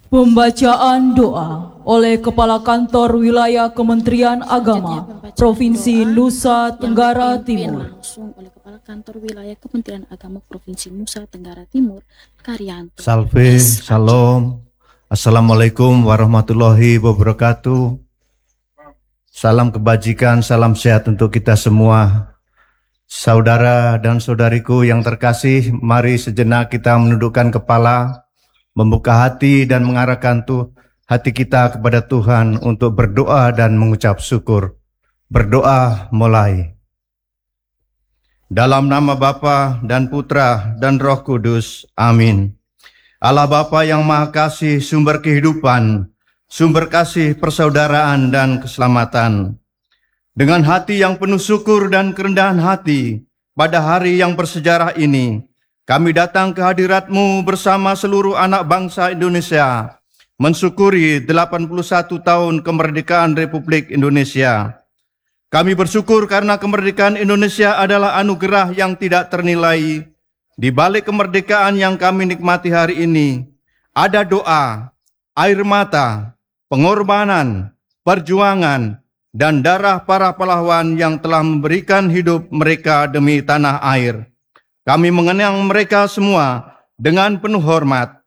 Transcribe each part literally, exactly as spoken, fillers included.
Pembacaan doa oleh Kepala Kantor Wilayah Kementerian Agama Provinsi Nusa Tenggara Timur. Langsung oleh Kepala Kantor Wilayah Kementerian Agama Provinsi Nusa Tenggara Timur, Karyanto. Salve, Shalom. Assalamualaikum warahmatullahi wabarakatuh. Salam kebajikan, salam sehat untuk kita semua. Saudara dan saudariku yang terkasih, mari sejenak kita menundukkan kepala, membuka hati dan mengarahkan tuh hati kita kepada Tuhan untuk berdoa dan mengucap syukur. Berdoa mulai. Dalam nama Bapa dan Putra dan Roh Kudus. Amin. Allah Bapa yang Maha Kasih, sumber kehidupan, sumber kasih persaudaraan dan keselamatan. Dengan hati yang penuh syukur dan kerendahan hati, pada hari yang bersejarah ini, kami datang ke hadirat-Mu bersama seluruh anak bangsa Indonesia, mensyukuri delapan puluh satu tahun kemerdekaan Republik Indonesia. Kami bersyukur karena kemerdekaan Indonesia adalah anugerah yang tidak ternilai. Di balik kemerdekaan yang kami nikmati hari ini, ada doa, air mata, pengorbanan, perjuangan, dan darah para pahlawan yang telah memberikan hidup mereka demi tanah air. Kami mengenang mereka semua dengan penuh hormat.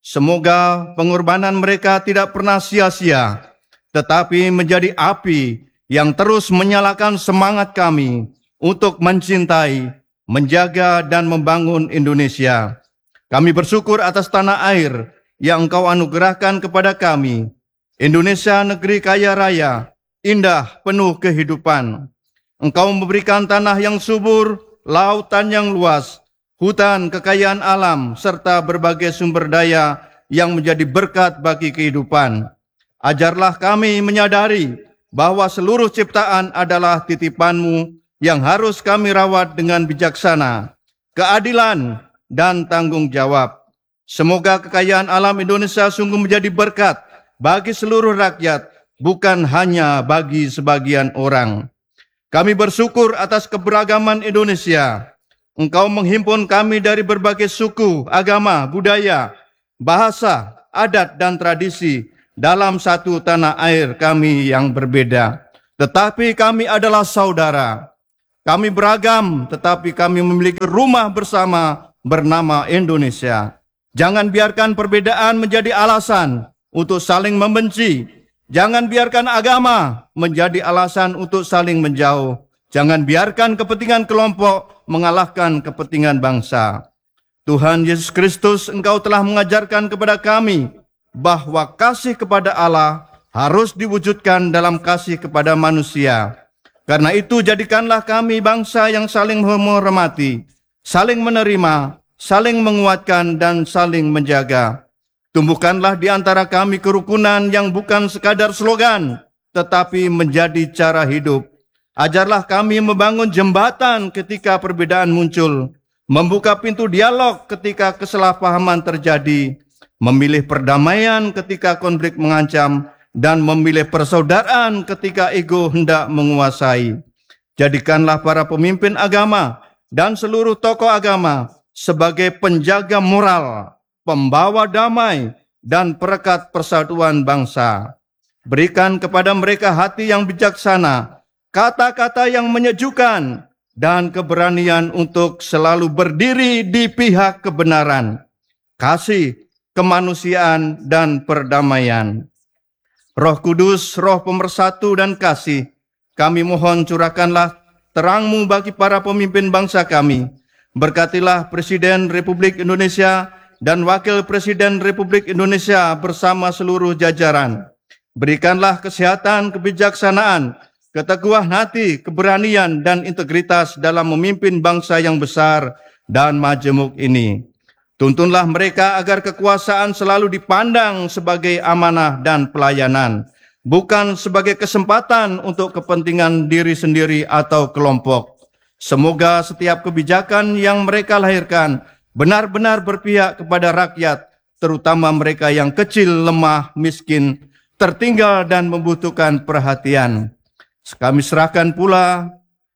Semoga pengorbanan mereka tidak pernah sia-sia, tetapi menjadi api yang terus menyalakan semangat kami untuk mencintai, menjaga, dan membangun Indonesia. Kami bersyukur atas tanah air yang Engkau anugerahkan kepada kami. Indonesia negeri kaya raya, indah, penuh kehidupan. Engkau memberikan tanah yang subur, lautan yang luas, hutan, kekayaan alam, serta berbagai sumber daya yang menjadi berkat bagi kehidupan. Ajarlah kami menyadari bahwa seluruh ciptaan adalah titipan-Mu yang harus kami rawat dengan bijaksana, keadilan, dan tanggung jawab. Semoga kekayaan alam Indonesia sungguh menjadi berkat bagi seluruh rakyat, bukan hanya bagi sebagian orang. Kami bersyukur atas keberagaman Indonesia. Engkau menghimpun kami dari berbagai suku, agama, budaya, bahasa, adat, dan tradisi dalam satu tanah air kami yang berbeda. Tetapi kami adalah saudara. Kami beragam, tetapi kami memiliki rumah bersama bernama Indonesia. Jangan biarkan perbedaan menjadi alasan untuk saling membenci. Jangan biarkan agama menjadi alasan untuk saling menjauh. Jangan biarkan kepentingan kelompok mengalahkan kepentingan bangsa. Tuhan Yesus Kristus, Engkau telah mengajarkan kepada kami bahwa kasih kepada Allah harus diwujudkan dalam kasih kepada manusia. Karena itu jadikanlah kami bangsa yang saling menghormati, saling menerima, saling menguatkan, dan saling menjaga. Tumbuhkanlah di antara kami kerukunan yang bukan sekadar slogan, tetapi menjadi cara hidup. Ajarlah kami membangun jembatan ketika perbedaan muncul, membuka pintu dialog ketika kesalahpahaman terjadi, memilih perdamaian ketika konflik mengancam, dan memilih persaudaraan ketika ego hendak menguasai. Jadikanlah para pemimpin agama dan seluruh tokoh agama sebagai penjaga moral, pembawa damai, dan perekat persatuan bangsa. Berikan kepada mereka hati yang bijaksana, kata-kata yang menyejukkan, dan keberanian untuk selalu berdiri di pihak kebenaran, kasih, kemanusiaan, dan perdamaian. Roh Kudus, Roh Pemersatu dan Kasih, kami mohon curahkanlah terang-Mu bagi para pemimpin bangsa kami. Berkatilah Presiden Republik Indonesia dan Wakil Presiden Republik Indonesia bersama seluruh jajaran. Berikanlah kesehatan, kebijaksanaan, keteguhan hati, keberanian, dan integritas dalam memimpin bangsa yang besar dan majemuk ini. Tuntunlah mereka agar kekuasaan selalu dipandang sebagai amanah dan pelayanan, bukan sebagai kesempatan untuk kepentingan diri sendiri atau kelompok. Semoga setiap kebijakan yang mereka lahirkan benar-benar berpihak kepada rakyat, terutama mereka yang kecil, lemah, miskin, tertinggal, dan membutuhkan perhatian. Kami serahkan pula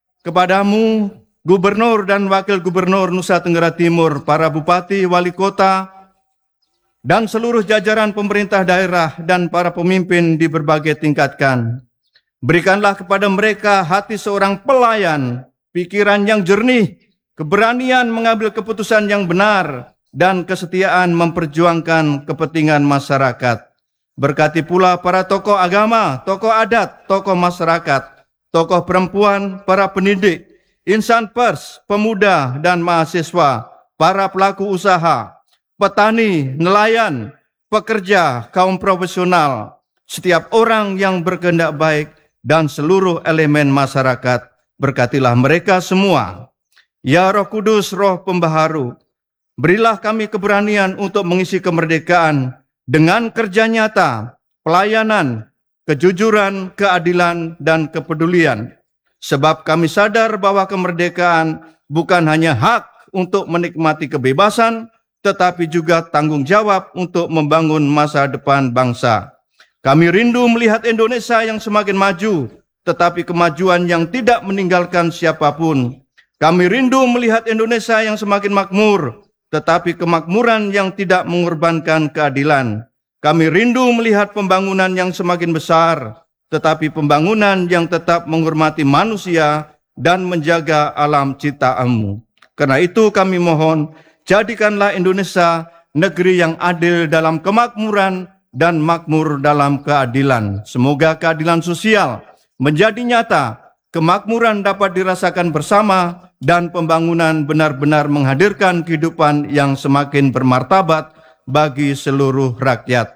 kepadamu Gubernur dan Wakil Gubernur Nusa Tenggara Timur, para Bupati, Wali Kota, dan seluruh jajaran pemerintah daerah dan para pemimpin di berbagai tingkatkan. Berikanlah kepada mereka hati seorang pelayan, pikiran yang jernih, keberanian mengambil keputusan yang benar, dan kesetiaan memperjuangkan kepentingan masyarakat. Berkati pula para tokoh agama, tokoh adat, tokoh masyarakat, tokoh perempuan, para pendidik, insan pers, pemuda dan mahasiswa, para pelaku usaha, petani, nelayan, pekerja, kaum profesional, setiap orang yang berkehendak baik, dan seluruh elemen masyarakat. Berkatilah mereka semua. Ya Roh Kudus, Roh Pembaharu, berilah kami keberanian untuk mengisi kemerdekaan dengan kerja nyata, pelayanan, kejujuran, keadilan, dan kepedulian. Sebab kami sadar bahwa kemerdekaan bukan hanya hak untuk menikmati kebebasan, tetapi juga tanggung jawab untuk membangun masa depan bangsa. Kami rindu melihat Indonesia yang semakin maju, tetapi kemajuan yang tidak meninggalkan siapapun. Kami rindu melihat Indonesia yang semakin makmur, tetapi kemakmuran yang tidak mengorbankan keadilan. Kami rindu melihat pembangunan yang semakin besar, tetapi pembangunan yang tetap menghormati manusia dan menjaga alam ciptaan-Mu. Karena itu kami mohon, jadikanlah Indonesia negeri yang adil dalam kemakmuran dan makmur dalam keadilan. Semoga keadilan sosial menjadi nyata, kemakmuran dapat dirasakan bersama, dan pembangunan benar-benar menghadirkan kehidupan yang semakin bermartabat bagi seluruh rakyat.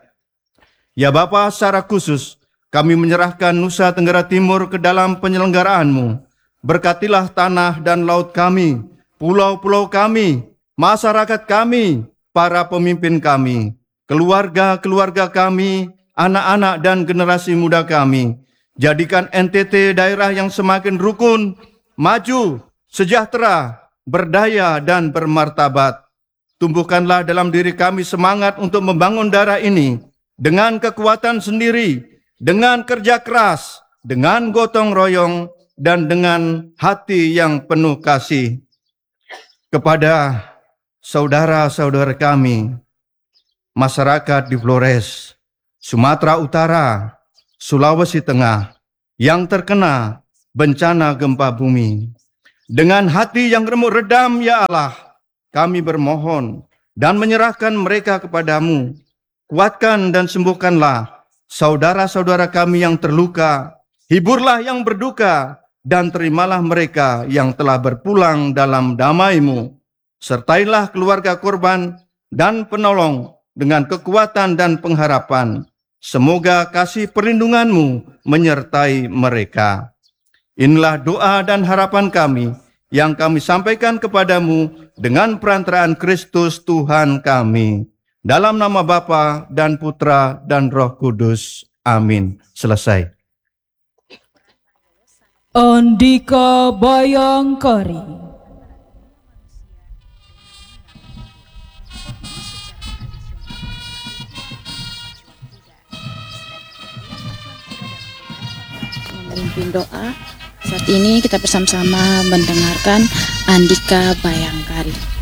Ya Bapa, secara khusus kami menyerahkan Nusa Tenggara Timur ke dalam penyelenggaraanmu. Berkatilah tanah dan laut kami, pulau-pulau kami, masyarakat kami, para pemimpin kami, keluarga-keluarga kami, anak-anak dan generasi muda kami. Jadikan N T T daerah yang semakin rukun, maju, sejahtera, berdaya, dan bermartabat. Tumbuhkanlah dalam diri kami semangat untuk membangun daerah ini dengan kekuatan sendiri, dengan kerja keras, dengan gotong royong, dan dengan hati yang penuh kasih. Kepada saudara-saudara kami, masyarakat di Flores, Sumatera Utara, Sulawesi Tengah, yang terkena bencana gempa bumi. Dengan hati yang remuk redam, ya Allah, kami bermohon dan menyerahkan mereka kepadamu. Kuatkan dan sembuhkanlah saudara-saudara kami yang terluka, hiburlah yang berduka, dan terimalah mereka yang telah berpulang dalam damai-Mu. Sertailah keluarga korban dan penolong dengan kekuatan dan pengharapan. Semoga kasih perlindungan-Mu menyertai mereka. Inilah doa dan harapan kami yang kami sampaikan kepadamu dengan perantaraan Kristus Tuhan kami. Dalam nama Bapa dan Putra dan Roh Kudus. Amin. Selesai. Andika Bayangkari. Memimpin doa. Saat ini kita bersama-sama mendengarkan Andika Bayangkari.